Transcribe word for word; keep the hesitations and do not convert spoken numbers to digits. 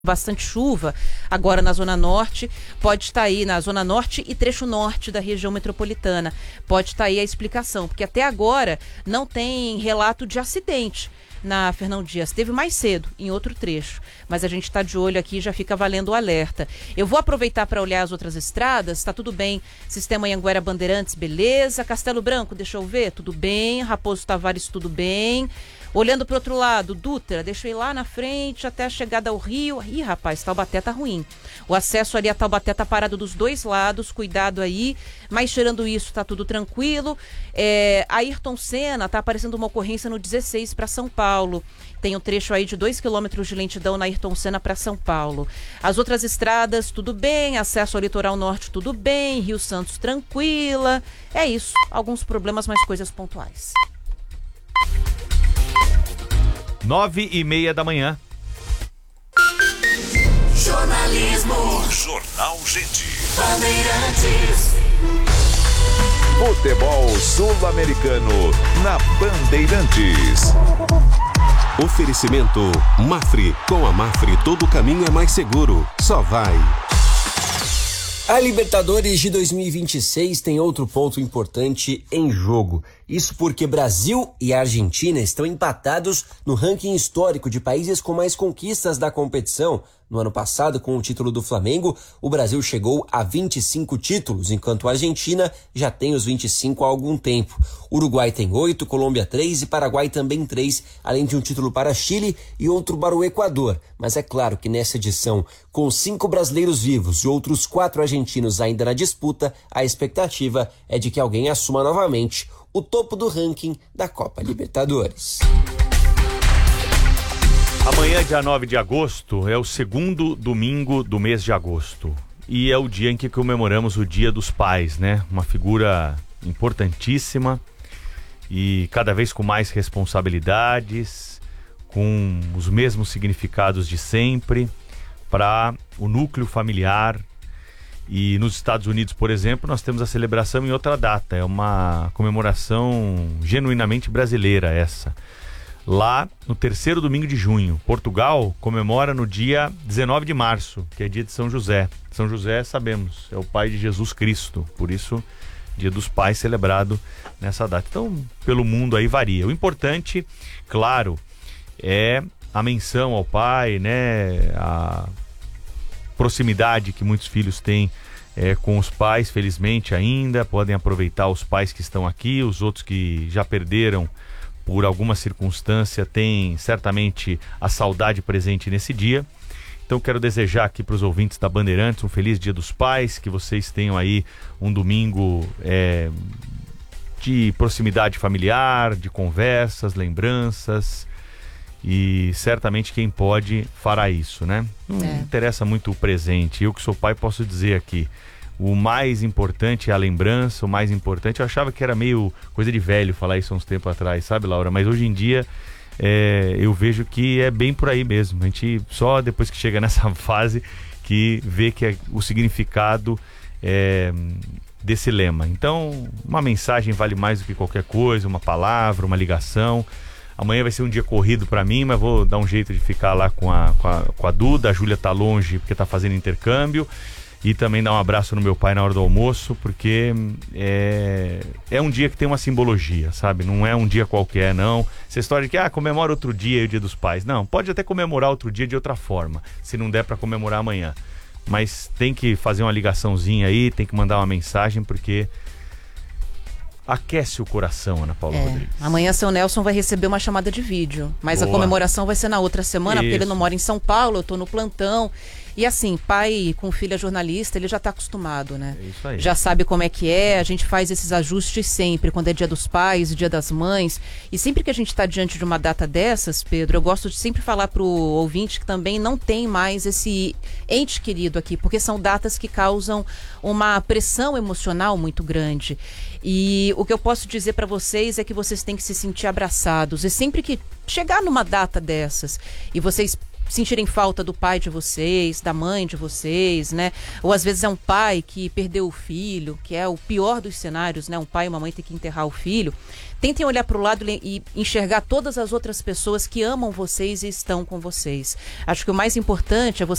bastante chuva agora na Zona Norte, pode estar aí na Zona Norte e trecho norte da região metropolitana. Pode estar aí a explicação, porque até agora não tem relato de acidente na Fernão Dias. Teve mais cedo, em outro trecho. Mas a gente está de olho aqui e já fica valendo o alerta. Eu vou aproveitar para olhar as outras estradas. Está tudo bem. Sistema Anhanguera Bandeirantes, beleza. Castelo Branco, deixa eu ver, tudo bem. Raposo Tavares, tudo bem. Olhando para o outro lado, Dutra, deixa eu ir lá na frente até a chegada ao Rio. Ih, rapaz, Taubaté tá ruim. O acesso ali a Taubaté tá parado dos dois lados, cuidado aí. Mas tirando isso, tá tudo tranquilo. É, Ayrton Senna, tá aparecendo uma ocorrência no dezesseis para São Paulo. Tem um trecho aí de dois quilômetros de lentidão na Ayrton Senna para São Paulo. As outras estradas, tudo bem. Acesso ao litoral norte, tudo bem. Rio Santos, tranquila. É isso. Alguns problemas, mas coisas pontuais. Nove e meia da manhã. Jornalismo. Jornal Gente. Bandeirantes. Futebol sul-americano na Bandeirantes. Oferecimento Mafre. Com a Mafre todo caminho é mais seguro. Só vai. A Libertadores de dois mil e vinte e seis tem outro ponto importante em jogo. Isso porque Brasil e Argentina estão empatados no ranking histórico de países com mais conquistas da competição. No ano passado, com o título do Flamengo, o Brasil chegou a vinte e cinco títulos, enquanto a Argentina já tem os vinte e cinco há algum tempo. Uruguai tem oito, Colômbia três e Paraguai também três, além de um título para Chile e outro para o Equador. Mas é claro que nessa edição, com cinco brasileiros vivos e outros quatro argentinos ainda na disputa, a expectativa é de que alguém assuma novamente o topo do ranking da Copa Libertadores. Amanhã, dia nove de agosto, é o segundo domingo do mês de agosto. E é o dia em que comemoramos o Dia dos Pais, né? Uma figura importantíssima e cada vez com mais responsabilidades, com os mesmos significados de sempre para o núcleo familiar. E nos Estados Unidos, por exemplo, nós temos a celebração em outra data. É uma comemoração genuinamente brasileira essa. Lá no terceiro domingo de junho. Portugal comemora no dia dezenove de março, que é dia de São José. São José, sabemos, é o pai de Jesus Cristo. Por isso, Dia dos Pais celebrado nessa data. Então, pelo mundo aí varia. O importante, claro, é a menção ao pai, né? A proximidade que muitos filhos têm é, com os pais, felizmente ainda. Podem aproveitar os pais que estão aqui, os outros que já perderam por alguma circunstância, tem certamente a saudade presente nesse dia. Então quero desejar aqui para os ouvintes da Bandeirantes um feliz Dia dos Pais, que vocês tenham aí um domingo é, de proximidade familiar, de conversas, lembranças, e certamente quem pode fará isso, né? Não é. interessa muito o presente. Eu que sou pai posso dizer aqui, o mais importante é a lembrança, o mais importante... Eu achava que era meio coisa de velho falar isso há uns tempos atrás, sabe, Laura? Mas hoje em dia é, eu vejo que é bem por aí mesmo. A gente só depois que chega nessa fase que vê que é o significado é, desse lema. Então, uma mensagem vale mais do que qualquer coisa, uma palavra, uma ligação. Amanhã vai ser um dia corrido para mim, mas vou dar um jeito de ficar lá com a, com a, com a Duda. A Júlia tá longe porque tá fazendo intercâmbio. E também dar um abraço no meu pai na hora do almoço, porque é, é um dia que tem uma simbologia, sabe? Não é um dia qualquer, não. Essa história de que, ah, comemora outro dia, é o Dia dos Pais. Não, pode até comemorar outro dia de outra forma, se não der para comemorar amanhã. Mas tem que fazer uma ligaçãozinha aí, tem que mandar uma mensagem, porque aquece o coração, Ana Paula é, Rodrigues. Amanhã seu Nelson vai receber uma chamada de vídeo, mas Boa. a comemoração vai ser na outra semana, Isso. porque ele não mora em São Paulo, eu tô no plantão. E assim, pai com filha jornalista, ele já tá acostumado, né? É isso aí. Já sabe como é que é, a gente faz esses ajustes sempre, quando é Dia dos Pais, Dia das Mães. E sempre que a gente tá diante de uma data dessas, Pedro, eu gosto de sempre falar pro ouvinte que também não tem mais esse ente querido aqui, porque são datas que causam uma pressão emocional muito grande. E o que eu posso dizer para vocês é que vocês têm que se sentir abraçados. E sempre que chegar numa data dessas e vocês sentirem falta do pai de vocês, da mãe de vocês, né? Ou às vezes é um pai que perdeu o filho, que é o pior dos cenários, né? Um pai e uma mãe ter que enterrar o filho. Tentem olhar para o lado e enxergar todas as outras pessoas que amam vocês e estão com vocês. Acho que o mais importante é você